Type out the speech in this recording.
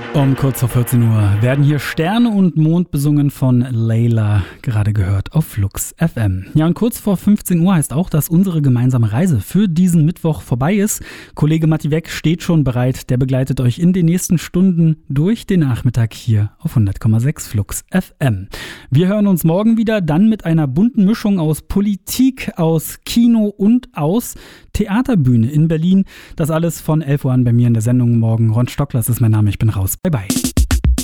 Um kurz vor 14 Uhr werden hier Sterne und Mond besungen von Layla, gerade gehört auf Flux FM. Ja, und kurz vor 15 Uhr heißt auch, dass unsere gemeinsame Reise für diesen Mittwoch vorbei ist. Kollege Matti Weck steht schon bereit, der begleitet euch in den nächsten Stunden durch den Nachmittag hier auf 100,6 Flux FM. Wir hören uns morgen wieder, dann mit einer bunten Mischung aus Politik, aus Kino und aus Theaterbühne in Berlin. Das alles von 11 Uhr an bei mir in der Sendung morgen. Ron Stocklers ist mein Name, ich bin raus. Bye bye.